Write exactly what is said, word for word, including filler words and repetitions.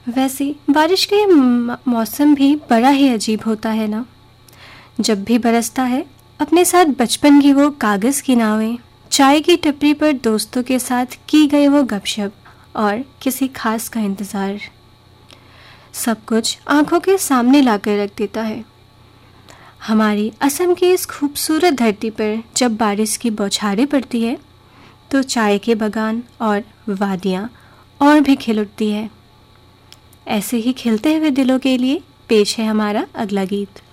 वैसे बारिश का ये म- मौसम भी बड़ा ही अजीब होता है ना। जब भी बरसता है, अपने साथ बचपन की वो कागज़ की नावें, चाय की टपरी पर दोस्तों के साथ की गई वो गपशप और किसी खास का इंतज़ार, सब कुछ आंखों के सामने लाकर रख देता है। हमारी असम की इस खूबसूरत धरती पर जब बारिश की बौछारें पड़ती है, तो चाय के बागान और वादियाँ और भी खिल उठती है। ऐसे ही खिलते हुए दिलों के लिए पेश है हमारा अगला गीत।